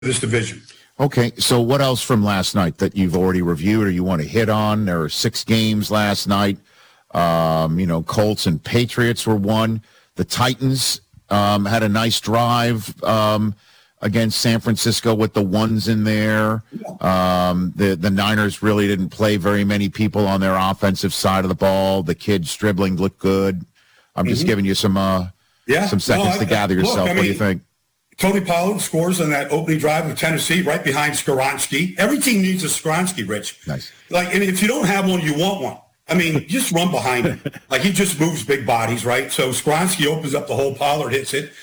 this division. Okay, so what else from last night that you've already reviewed or you want to hit on? There were 6 games last night. Colts and Patriots were one. The Titans had a nice drive against San Francisco with the ones in there. The Niners really didn't play very many people on their offensive side of the ball. The kids dribbling looked good. I'm just giving you some seconds to gather yourself. What do you think? Tony Pollard scores on that opening drive of Tennessee right behind Skoronski. Every team needs a Skoronski, Rich. Nice. And if you don't have one, you want one. I mean, just run behind him. He just moves big bodies, right? So Skoronski opens up the hole. Pollard hits it.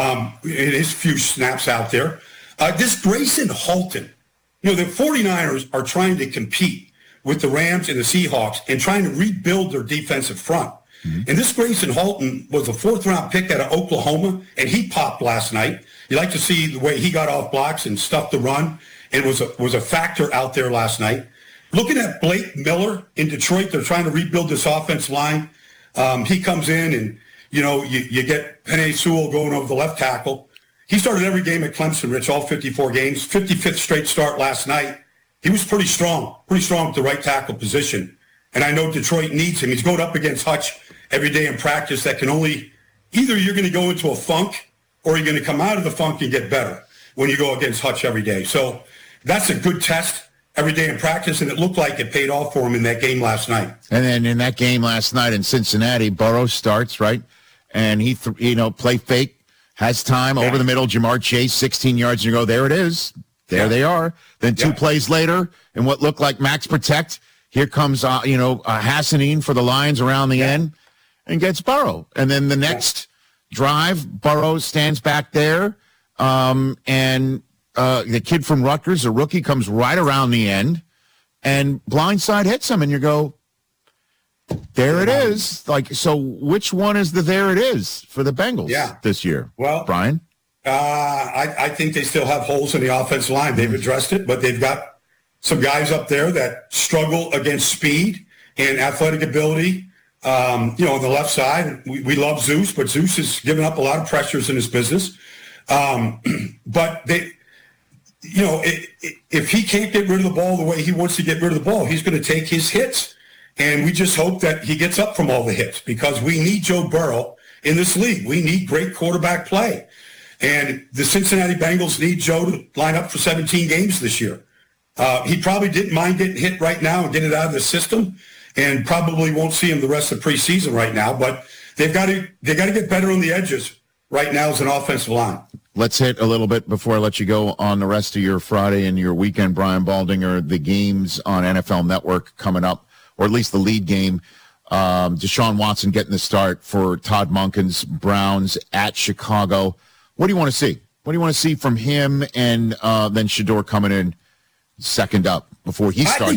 It is few snaps out there. This Grayson Halton, the 49ers are trying to compete with the Rams and the Seahawks and trying to rebuild their defensive front. And this Grayson Halton was a 4th-round pick out of Oklahoma, and he popped last night. You like to see the way he got off blocks and stuffed the run, and was a factor out there last night. Looking at Blake Miller in Detroit, they're trying to rebuild this offense line. He comes in, and you get Penei Sewell going over the left tackle. He started every game at Clemson, Rich, all 54 games. 55th straight start last night. He was pretty strong at the right tackle position. And I know Detroit needs him. He's going up against Hutch every day in practice. That can only either you're going to go into a funk or you're going to come out of the funk and get better when you go against Hutch every day. So that's a good test every day in practice, and it looked like it paid off for him in that game last night. And then in that game last night in Cincinnati, Burrow starts, right? And he, play fake, has time over the middle. Jamar Chase, 16 yards, and you go, there it is. There they are. Then 2 plays later, and what looked like max protect, here comes, Hassanin for the Lions around the end and gets Burrow. And then the next drive, Burrow stands back there, and the kid from Rutgers, a rookie, comes right around the end, and blindside hits him, and you go, there it is. So which one is the there it is for the Bengals this year? Well, Brian? I think they still have holes in the offensive line. They've addressed it, but they've got some guys up there that struggle against speed and athletic ability. On the left side, we love Zeus, but Zeus has given up a lot of pressures in his business. But they, if he can't get rid of the ball the way he wants to get rid of the ball, he's going to take his hits. And we just hope that he gets up from all the hits because we need Joe Burrow in this league. We need great quarterback play. And the Cincinnati Bengals need Joe to line up for 17 games this year. He probably didn't mind getting hit right now and get it out of the system, and probably won't see him the rest of preseason right now. But they got to get better on the edges right now as an offensive line. Let's hit a little bit before I let you go on the rest of your Friday and your weekend, Brian Baldinger, the games on NFL Network coming up, or at least the lead game. Deshaun Watson getting the start for Todd Monken's Browns at Chicago. What do you want to see? What do you want to see from him and then Shedeur coming in second up before he starts?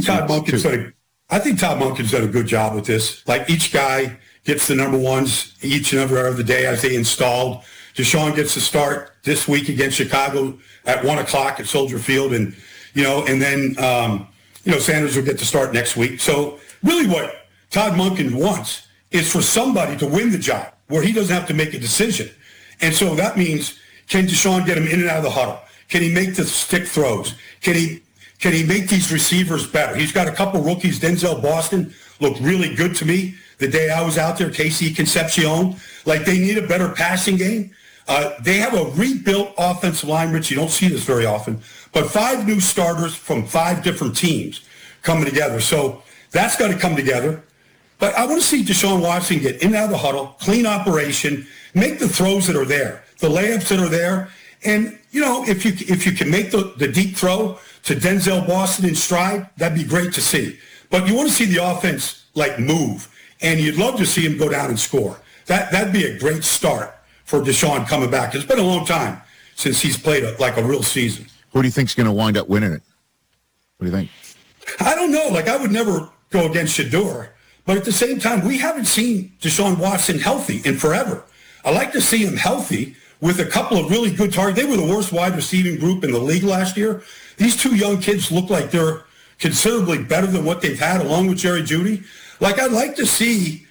I think Todd Monken's done a good job with this. Each guy gets the number ones each and every other day as they installed. Deshaun gets the start this week against Chicago at 1 o'clock at Soldier Field, and then Sanders will get the start next week. So really what Todd Monken wants is for somebody to win the job where he doesn't have to make a decision. And so that means, can Deshaun get him in and out of the huddle? Can he make the stick throws? Can he make these receivers better? He's got a couple rookies. Denzel Boston looked really good to me the day I was out there. Casey Concepcion. They need a better passing game. They have a rebuilt offensive line, Rich. You don't see this very often. But 5 new starters from 5 different teams coming together. So that's got to come together. But I want to see Deshaun Watson get in and out of the huddle, clean operation, make the throws that are there, the layups that are there. And, if you can make the deep throw to Denzel Boston in stride, that'd be great to see. But you want to see the offense, move. And you'd love to see him go down and score. That'd be a great start for Deshaun coming back. It's been a long time since he's played a real season. Who do you think's going to wind up winning it? What do you think? I don't know. I would never go against Shedeur. But at the same time, we haven't seen Deshaun Watson healthy in forever. I like to see him healthy with a couple of really good targets. They were the worst wide receiving group in the league last year. These 2 young kids look like they're considerably better than what they've had, along with Jerry Jeudy. I'd like to see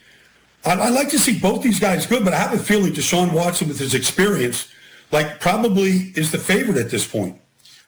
both these guys good, but I have a feeling Deshaun Watson, with his experience, probably is the favorite at this point.